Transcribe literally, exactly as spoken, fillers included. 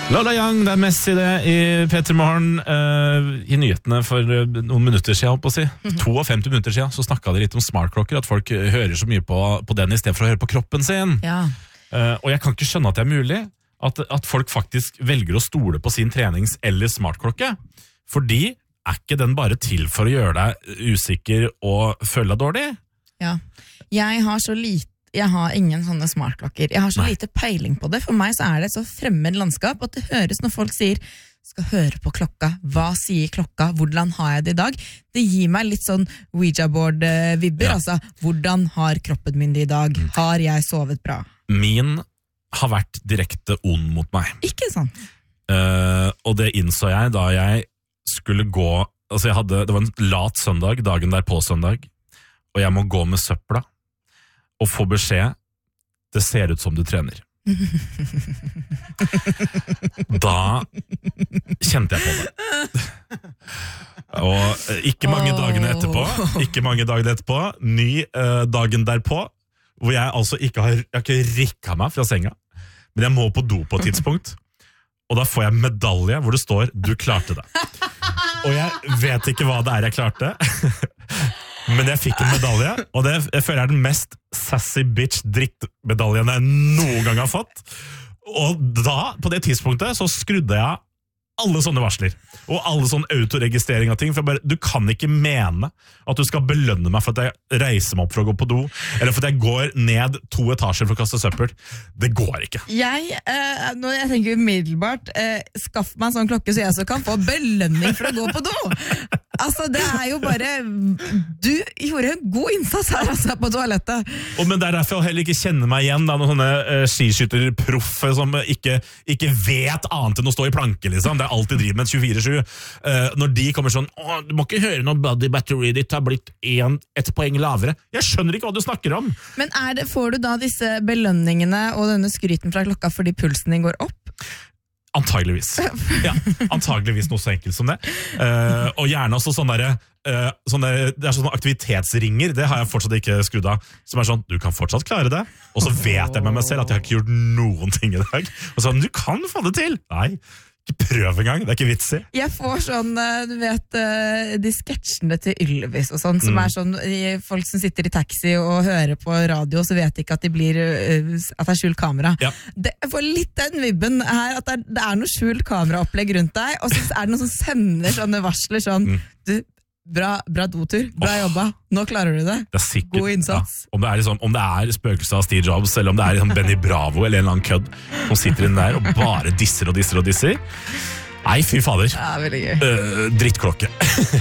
Lola Young, det er Messi det i P tre Morgen. uh, I nyhetene for noen minutter siden, holdt på å si femti minutter siden, så snakket de litt om smartklokker. At folk hører så mye på, på den i stedet for å høre på kroppen sin. Ja. uh, Og jeg kan ikke skjønne at det er mulig at, at folk faktisk velger å stole på sin trenings- eller smartklokke. Fordi er ikke den bare til for å gjøre deg usikker og føle deg dårlig? Ja, jeg har så lite Jeg har ingen sånne smartklokker. Jeg har så Nei. lite peiling på det. For meg så er det et så fremmed landskap at det høres når folk sier skal høre på klokka. Hva sier klokka? Hvordan har jeg det i dag? Det gir meg litt sånn Ouija-board-vibber. Ja. Altså, hvordan har kroppen min det i dag? Har jeg sovet bra? Min har vært direkte ond mot meg. Ikke sant? Uh, og det innså jeg da jeg skulle gå. Altså jeg hadde, det var en lat søndag, dagen der på søndag, og jeg må gå med søpla og få beskjed det ser ut som du trener. Da kjente jeg på det. Og ikke mange dagene etterpå, ikke mange dagene etterpå, ny uh, dagen derpå, hvor jeg altså ikke har, jeg har ikke rikket meg fra senga, men jeg må på do på et tidspunkt, og da får jeg medalje hvor det står du klarte det. Og jeg vet ikke hva det er jeg klarte, men jeg fikk en medalje, og det jeg føler er den mest sassy bitch drittmedaljen jeg noen gang har fått. Og da, på det tidspunktet, så skrudde jeg alle sånne varsler, og alle sånne autoregistrering av ting, for jeg bare, du kan ikke mene at du skal belønne meg for at jeg reiser meg opp for å gå på do, eller for at jeg går ned to etasjer for å kaste søppel. Det går ikke. Jeg, eh, når jeg tenker umiddelbart, eh, skaff meg en sånn klokke så jeg så kan få belønning for å gå på do. Altså, det er jo bare du gjorde en god innsats her altså, på toalettet. Og, men det er derfor jeg heller ikke kjenner meg igjen da, noen sånne uh, skiskytterproffe som ikke, ikke vet annet enn å stå i planke, liksom. Det er alltid driver med tjuefire sju. Uh, når de kommer sånn, åh, du må ikke høre noe body battery ditt har blitt en, et poeng lavere. Jeg skjønner ikke hva du snakker om. Men er det, får du da disse belønningene og denne skryten fra klokka fordi pulsen din går opp? Antageligvis. Ja, antageligvis noe så enkelt som det. Uh, og gjerne også sånne, der, uh, sånne, det er sånne aktivitetsringer, det har jeg fortsatt ikke skrudd av, som er sånn, du kan fortsatt klare det. Og så vet jeg med meg selv at jeg har ikke gjort noen ting i dag. Og sånn, du kan få det til. Nei, ikke prøv engang, det er ikke vits i. Jeg får sånn, du vet, de sketsjene til Ylvis og sånn, som Mm. er sånn, folk som sitter i taxi og hører på radio, så vet ikke at de blir, at det er skjult kamera. Ja. Det, jeg får litt den vibben her, at det er, det er noe skjult kameraopplegg rundt deg, og så er det noen som sender sånne varsler sånn, Mm. du, bra, bra dotur, bra Åh. jobba, nå klarer du det. Det er sikkert, God innsats. Ja, om, det er liksom, om det er spøkelset av Steve Jobs, eller om det er liksom Benny Bravo, eller en eller annen kødd, som sitter inn der og bare disser og disser og disser. Nei, fy fader. Ja, veldig gøy. Uh, drittklokke.